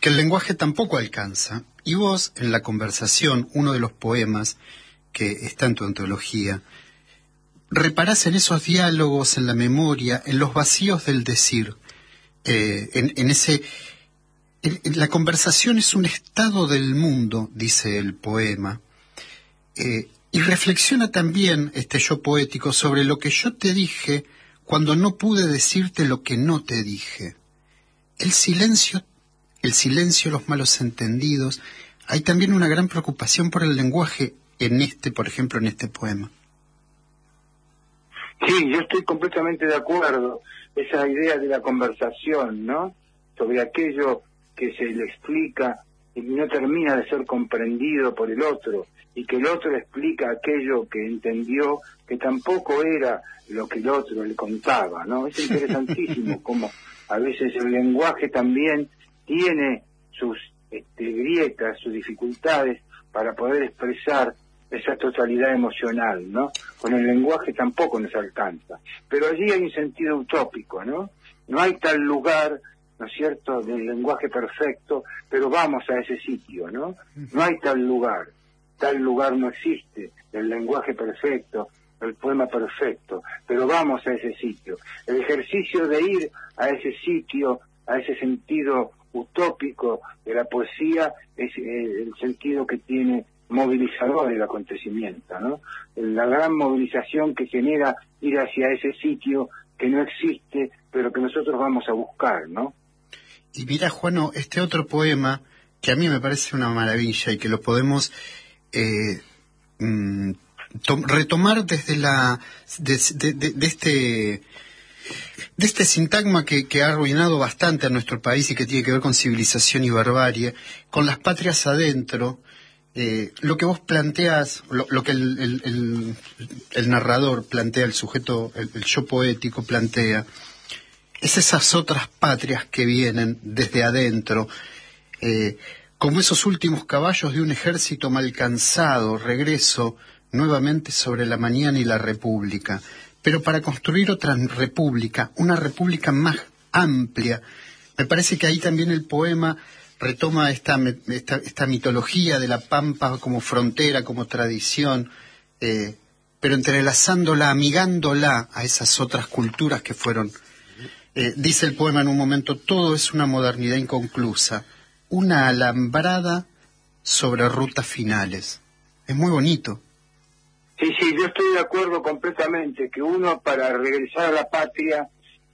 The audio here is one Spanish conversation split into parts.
que el lenguaje tampoco alcanza. Y vos, en la conversación, uno de los poemas que está en tu antología, reparás en esos diálogos, en la memoria, en los vacíos del decir, la conversación es un estado del mundo, dice el poema, y reflexiona también este yo poético sobre lo que yo te dije cuando no pude decirte lo que no te dije. El silencio, los malos entendidos. Hay también una gran preocupación por el lenguaje por ejemplo, en este poema. Sí, yo estoy completamente de acuerdo. Esa idea de la conversación, ¿no? Sobre aquello que se le explica y no termina de ser comprendido por el otro, y que el otro explica aquello que entendió, que tampoco era lo que el otro le contaba, ¿no? Es interesantísimo cómo a veces el lenguaje también tiene sus grietas, sus dificultades para poder expresar esa totalidad emocional, ¿no? Con el lenguaje tampoco nos alcanza. Pero allí hay un sentido utópico, ¿no? No hay tal lugar, ¿no es cierto?, del lenguaje perfecto, pero vamos a ese sitio, ¿no? No hay tal lugar no existe, el lenguaje perfecto, el poema perfecto, pero vamos a ese sitio. El ejercicio de ir a ese sitio, a ese sentido utópico de la poesía, es el sentido que tiene movilizador el acontecimiento, ¿no? La gran movilización que genera ir hacia ese sitio que no existe, pero que nosotros vamos a buscar, ¿no? Y mira, Juano, este otro poema, que a mí me parece una maravilla y que lo podemos retomar desde de este sintagma que ha arruinado bastante a nuestro país y que tiene que ver con civilización y barbarie, con las patrias adentro. Lo que vos planteás, lo que el narrador plantea, el sujeto, el yo poético plantea, es esas otras patrias que vienen desde adentro, como esos últimos caballos de un ejército mal cansado, regreso nuevamente sobre la mañana y la república, pero para construir otra república, una república más amplia. Me parece que ahí también el poema retoma esta mitología de la Pampa como frontera, como tradición, pero entrelazándola, amigándola a esas otras culturas que fueron. Dice el poema en un momento, todo es una modernidad inconclusa, una alambrada sobre rutas finales. Es muy bonito. Sí, yo estoy de acuerdo completamente, que uno para regresar a la patria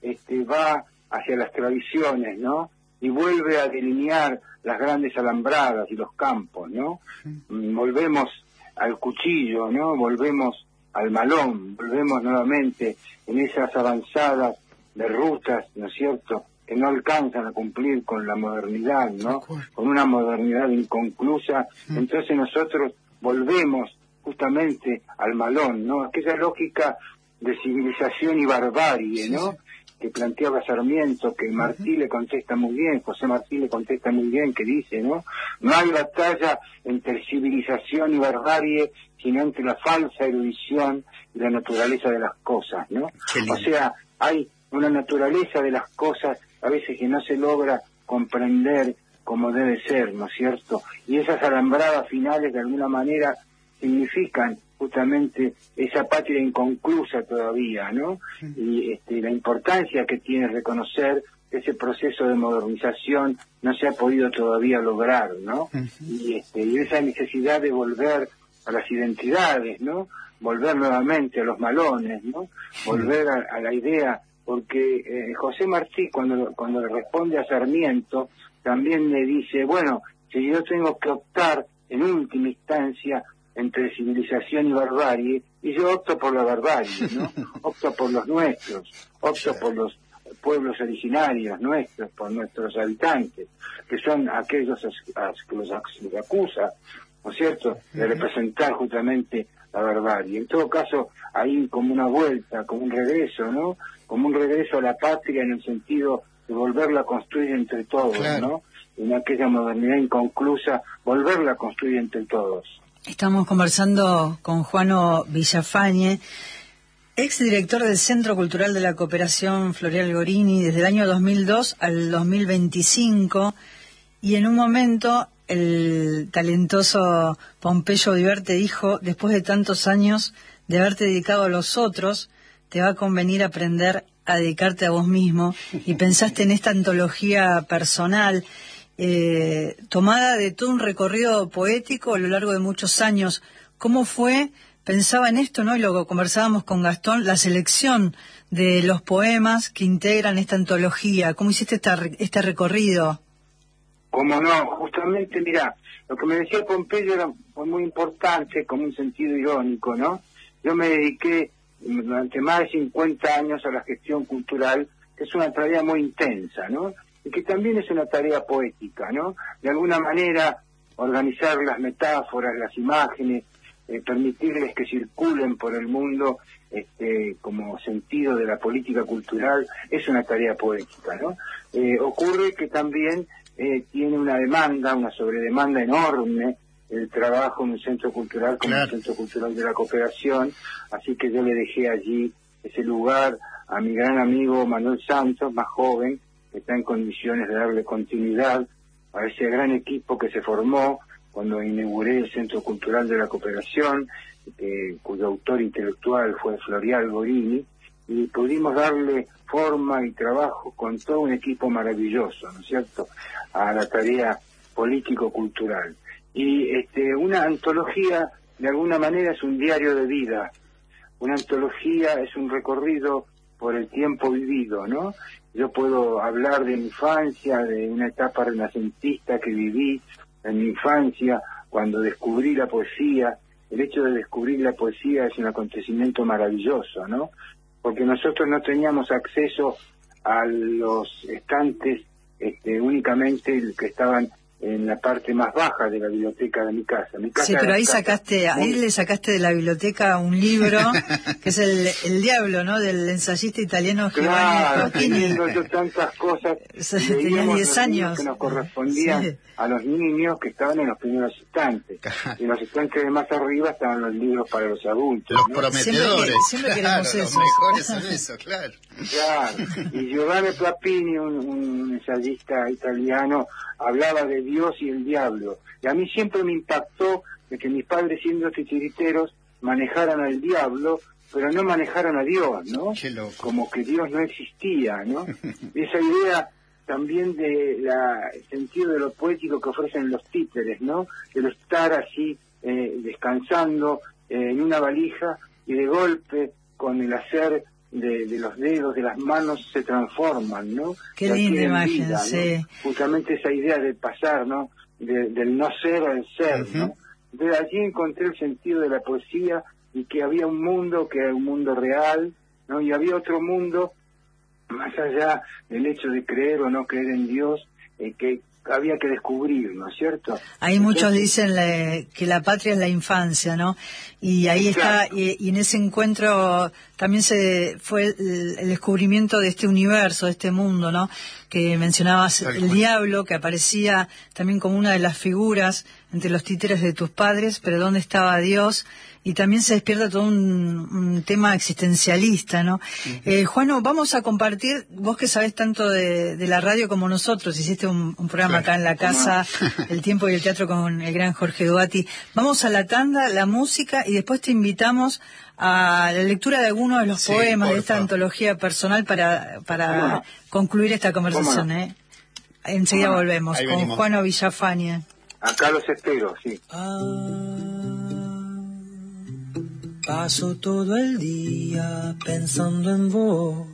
va hacia las tradiciones, ¿no? Y vuelve a delinear las grandes alambradas y los campos, ¿no? Volvemos al cuchillo, ¿no? Volvemos al malón, volvemos nuevamente en esas avanzadas de rutas, ¿no es cierto?, que no alcanzan a cumplir con la modernidad, ¿no? Con una modernidad inconclusa. Entonces nosotros volvemos justamente al malón, ¿no? Aquella lógica de civilización y barbarie, ¿no? Que planteaba Sarmiento, que Martí le contesta muy bien, José Martí le contesta muy bien, que dice, ¿no? No hay batalla entre civilización y barbarie, sino entre la falsa erudición y la naturaleza de las cosas, ¿no? O sea, hay una naturaleza de las cosas a veces que no se logra comprender como debe ser, ¿no es cierto? Y esas alambradas finales de alguna manera significan justamente esa patria inconclusa todavía, ¿no? Y la importancia que tiene reconocer que ese proceso de modernización no se ha podido todavía lograr, ¿no? Y esa necesidad de volver a las identidades, ¿no? Volver nuevamente a los malones, ¿no? Volver a la idea, porque José Martí cuando le responde a Sarmiento también le dice, bueno, si yo tengo que optar en última instancia entre civilización y barbarie, y yo opto por la barbarie, ¿no? Opto por los nuestros, opto por los pueblos originarios nuestros, por nuestros habitantes, que son aquellos que los acusa, ¿no es cierto?, de representar justamente la barbarie. En todo caso, hay como una vuelta, como un regreso, ¿no? Como un regreso a la patria en el sentido de volverla a construir entre todos, ¿no? En aquella modernidad inconclusa, volverla a construir entre todos. Estamos conversando con Juano Villafañe, exdirector del Centro Cultural de la Cooperación Floreal Gorini desde el año 2002 al 2025, y en un momento el talentoso Pompeyo Vivar te dijo, después de tantos años de haberte dedicado a los otros, te va a convenir aprender a dedicarte a vos mismo, y pensaste en esta antología personal, tomada de todo un recorrido poético a lo largo de muchos años. ¿Cómo fue? Pensaba en esto, ¿no? Y lo conversábamos con Gastón, la selección de los poemas que integran esta antología. ¿Cómo hiciste este recorrido? Como no, justamente, mira, lo que me decía Pompeyo era muy importante, como un sentido irónico, ¿no? Yo me dediqué durante más de 50 años a la gestión cultural, que es una tarea muy intensa, ¿no? Y que también es una tarea poética, ¿no? De alguna manera, organizar las metáforas, las imágenes, permitirles que circulen por el mundo como sentido de la política cultural, es una tarea poética, ¿no? Ocurre que también tiene una demanda, una sobredemanda enorme, el trabajo en un centro cultural como el Centro Cultural de la Cooperación, así que yo le dejé allí ese lugar a mi gran amigo Manuel Santos, más joven, que está en condiciones de darle continuidad a ese gran equipo que se formó cuando inauguré el Centro Cultural de la Cooperación, cuyo autor intelectual fue Florial Gorini, y pudimos darle forma y trabajo con todo un equipo maravilloso, ¿no es cierto?, a la tarea político-cultural. Y una antología, de alguna manera, es un diario de vida. Una antología es un recorrido por el tiempo vivido, ¿no? Yo puedo hablar de mi infancia, de una etapa renacentista que viví en mi infancia, cuando descubrí la poesía. El hecho de descubrir la poesía es un acontecimiento maravilloso, ¿no? Porque nosotros no teníamos acceso a los estantes únicamente que estaban en la parte más baja de la biblioteca de mi casa. Sí, pero ahí le sacaste de la biblioteca un libro que es el Diablo, ¿no? Del ensayista italiano Giovanni Papini. Teniendo yo tantas cosas, tenía 10 años que nos correspondían a los niños que estaban en los primeros estantes. Y en los estantes de más arriba estaban los libros para los adultos, los ¿no? prometedores. Siempre queremos eso. Los mejores son eso, claro. Y Giovanni Papini, un ensayista italiano, hablaba de Dios y el diablo. Y a mí siempre me impactó de que mis padres, siendo titiriteros, manejaran al diablo, pero no manejaran a Dios, ¿no? Qué loco. Como que Dios no existía, ¿no? Y esa idea también de el sentido de lo poético que ofrecen los títeres, ¿no? De lo estar así descansando en una valija y de golpe con el hacer de los dedos, de las manos, se transforman, ¿no? Qué linda imagen, vida, sí. ¿no? Justamente esa idea de pasar, ¿no? Del no ser al ser, ¿no? De allí encontré el sentido de la poesía, y que había un mundo que era un mundo real, ¿no? Y había otro mundo, más allá del hecho de creer o no creer en Dios, que había que descubrir, ¿no es cierto? Ahí muchos dicen que la patria es la infancia, ¿no? Y ahí está, y en ese encuentro también fue el descubrimiento de este universo, de este mundo, ¿no? Que mencionabas el diablo, que aparecía también como una de las figuras entre los títeres de tus padres, pero ¿dónde estaba Dios? Y también se despierta todo un tema existencialista, ¿no? Juano, vamos a compartir, vos que sabés tanto de la radio como nosotros, hiciste un programa acá en la casa, El Tiempo y el Teatro, con el gran Jorge Duati. Vamos a la tanda, la música, y después te invitamos a la lectura de algunos de los poemas de esta antología personal para concluir esta conversación, ¿eh? Enseguida volvemos con Juano Villafañe. Acá los espero, sí. Paso todo el día pensando en vos,